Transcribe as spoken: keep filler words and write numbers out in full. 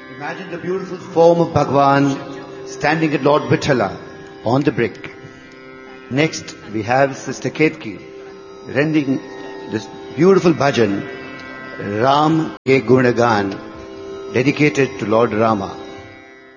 Imagine the beautiful form of Bhagwan standing at Lord Vithala on the brick. Next, we have Sister Ketki rendering this beautiful bhajan, Ram Ke Gunagan, dedicated to Lord Rama.